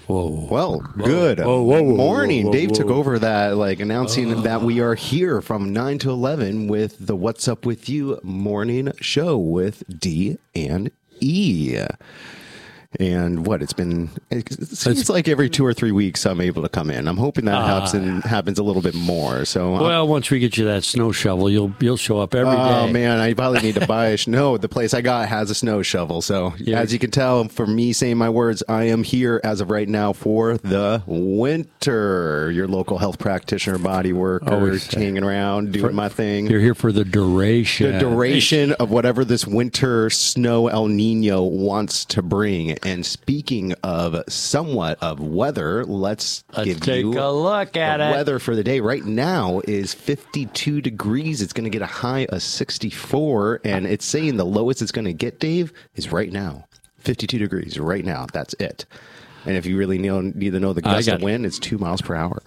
Whoa. Well, good morning. whoa, Dave whoa. took over that, announcing that we are here from 9 to 11 with the What's Up With You morning show with D and E. And it seems like every 2 or 3 weeks I'm able to come in. I'm hoping that happens a little bit more. So, Well, once we get you that snow shovel, you'll show up every day. Oh man, I probably need to buy a snow. The place I got has a snow shovel. So as you can tell from me saying my words, I am here as of right now for the winter. Your local health practitioner, body worker, hanging around, doing my thing. You're here for the duration. The duration of whatever this winter snow El Nino wants to bring. And speaking of somewhat of weather, let's take a look at the it. Weather for the day right now is 52 degrees. It's going to get a high of 64, and it's saying the lowest it's going to get, Dave, is right now. 52 degrees right now. That's it. And if you really need to know the gust of wind, it's 2 miles per hour.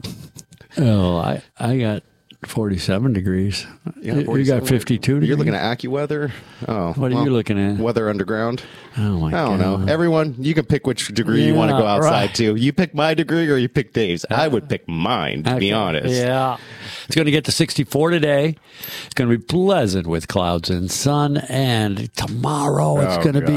Oh, I got 47 degrees. You got 52 degrees? You're looking at AccuWeather? Oh. What are you looking at? Weather Underground. Oh, my God. I don't know. Everyone, you can pick which degree you want to go outside to. You pick my degree or you pick Dave's. I would pick mine, to be honest. Yeah. It's going to get to 64 today. It's going to be pleasant with clouds and sun. And tomorrow it's going to be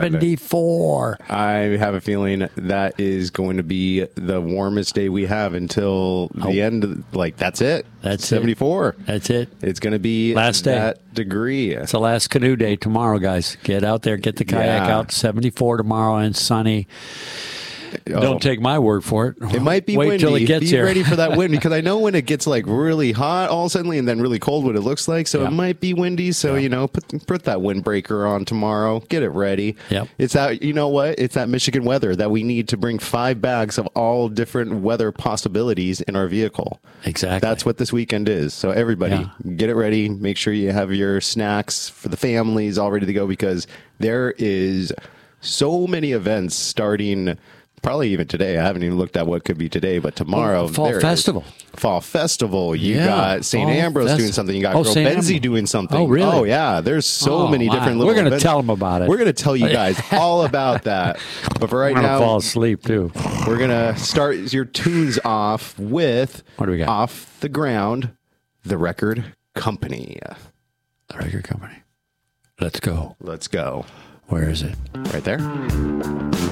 74. I have a feeling that is going to be the warmest day we have until the end. That's it. That's 74. That's it. It's going to be last day. That degree. It's the last canoe day tomorrow, guys. Get out there, get the kayak out. 74 tomorrow and sunny. Don't take my word for it. It might be windy. Wait till it gets here. Be ready for that wind, because I know when it gets really hot all suddenly and then really cold what it looks like. So it might be windy. So, put that windbreaker on tomorrow. Get it ready. Yep. It's that, you know what? It's that Michigan weather that we need to bring 5 bags of all different weather possibilities in our vehicle. Exactly. That's what this weekend is. So everybody get it ready. Make sure you have your snacks for the families all ready to go, because there is so many events starting. Probably even today. I haven't even looked at what could be today, but tomorrow. Fall Festival. Fall Festival. You got St. Ambrose doing something. You got Girl Benzie doing something. Oh, really? Oh, yeah. There's so many different little We're going to events. tell them about it. We're going to tell you guys all about that. But for right now, fall asleep, too. We're going to start your tunes off with what do we got? Off the Ground, The Record Company. The Record Company. Let's go. Let's go. Where is it? Right there.